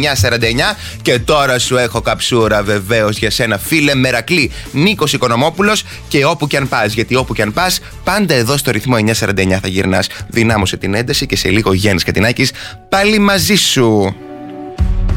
949. Και τώρα σου έχω καψούρα βεβαίως για σένα, φίλε Μερακλή, Νίκος Οικονομόπουλος. Και όπου κι αν πας, γιατί όπου κι αν πας, πάντα εδώ στο ρυθμό 949 θα γυρνάς. Δυνάμωσε την ένταση και σε λίγο Γιάννης Κατινάκης πάλι μαζί σου.